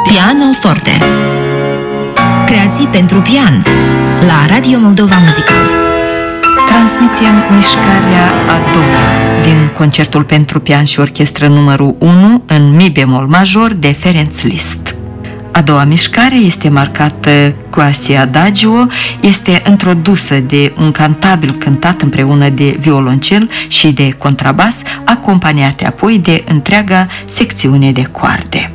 Piano Forte. Creații pentru pian la Radio Moldova Muzical. Transmitem mișcarea a doua din concertul pentru pian și orchestră numărul 1 în mi bemol major de Ferenc Liszt. A doua mișcare este marcată quasi adagio, este introdusă de un cantabil cântat împreună de violoncel și de contrabas, acompaniate apoi de întreaga secțiune de coarde.